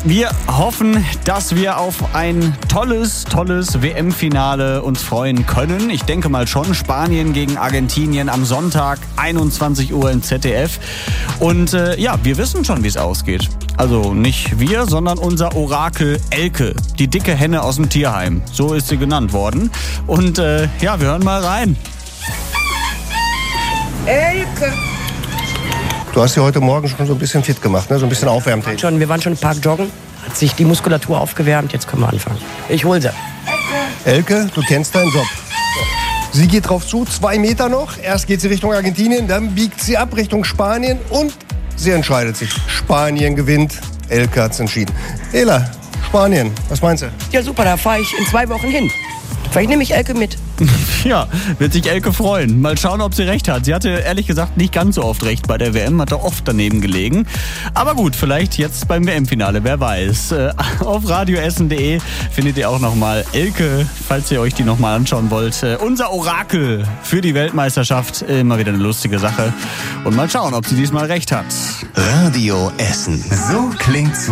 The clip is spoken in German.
Wir hoffen, dass wir auf ein tolles WM-Finale uns freuen können. Ich denke mal schon. Spanien gegen Argentinien am Sonntag, 21 Uhr im ZDF. Und wir wissen schon, wie es ausgeht. Also nicht wir, sondern unser Orakel Elke. Die dicke Henne aus dem Tierheim. So ist sie genannt worden. Und wir hören mal rein. Elke! Du hast ja heute Morgen schon so ein bisschen fit gemacht, ne? So ein bisschen Aufwärmtraining. Wir waren schon im Park joggen, hat sich die Muskulatur aufgewärmt, jetzt können wir anfangen. Ich hol sie. Elke, du kennst deinen Job. Sie geht drauf zu, 2 Meter noch. Erst geht sie Richtung Argentinien, dann biegt sie ab Richtung Spanien und sie entscheidet sich. Spanien gewinnt. Elke hat's entschieden. Ela, Spanien, was meinst du? Ja super, da fahre ich in 2 Wochen hin. Vielleicht nehme ich Elke mit. Ja, wird sich Elke freuen. Mal schauen, ob sie recht hat. Sie hatte ehrlich gesagt nicht ganz so oft recht bei der WM, hat da oft daneben gelegen. Aber gut, vielleicht jetzt beim WM-Finale, wer weiß. Auf radioessen.de findet ihr auch nochmal Elke, falls ihr euch die nochmal anschauen wollt. Unser Orakel für die Weltmeisterschaft, immer wieder eine lustige Sache. Und mal schauen, ob sie diesmal recht hat. Radio Essen. So klingt's